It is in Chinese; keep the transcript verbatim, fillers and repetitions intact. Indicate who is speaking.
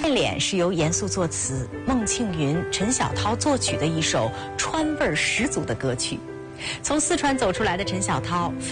Speaker 1: 片脸》是由严肃作词、孟庆云、陈小涛作曲的一首川味儿十足的歌曲。从四川走出来的陈小涛。